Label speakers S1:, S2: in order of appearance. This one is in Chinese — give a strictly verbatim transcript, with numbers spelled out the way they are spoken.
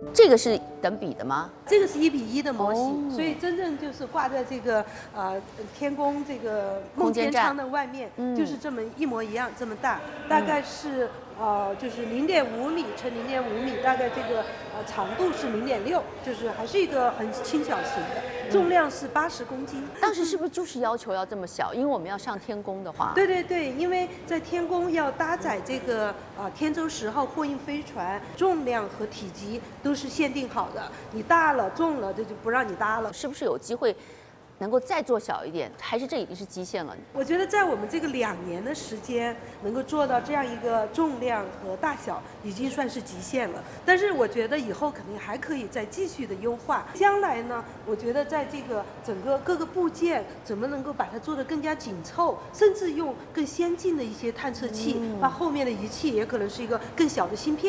S1: 这个是等比的吗？
S2: 这个是一比一的模型，
S1: 哦
S2: 所以真正就是挂在这个呃天宫这个梦
S1: 空间站
S2: 天仓的外面，
S1: 嗯
S2: 就是这么一模一样这么大，大概是呃就是零点五米乘零点五米，大概这个呃长度是零点六，就是还是一个很轻巧型的，重量是八十公斤。
S1: 当时是不是就是要求要这么小？因为我们要上天宫的话，
S2: 对对对，因为在天宫要搭载这个啊天舟十号货运飞船，重量和体积都是限定好的，你大了重了这就不让你搭了。
S1: 是不是有机会能够再做小一点？还是这已经是极限了？
S2: 我觉得在我们这个两年的时间能够做到这样一个重量和大小，已经算是极限了。但是我觉得以后肯定还可以再继续的优化。将来呢，我觉得在这个整个各个部件怎么能够把它做得更加紧凑，甚至用更先进的一些探测器，把后面的仪器也可能是一个更小的芯片。